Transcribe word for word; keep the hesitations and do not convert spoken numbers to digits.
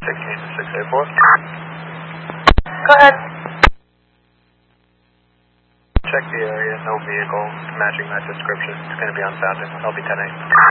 sixteen to six eight four. Go ahead. Check the area, no vehicle matching that description. It's going to be on sounding. I'll be ten eight.